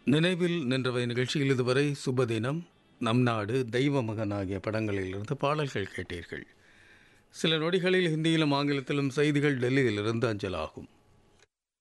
நினைவில் நின்றவை நிகழ்ச்சியில் இதுவரை சுபதினம், நம் நாடு, தெய்வ மகன் ஆகிய படங்களிலிருந்து பாடல்கள் கேட்டீர்கள். சில நொடிகளில் ஹிந்தியிலும் ஆங்கிலத்திலும் செய்திகள் டெல்லியிலிருந்து அஞ்சலாகும்.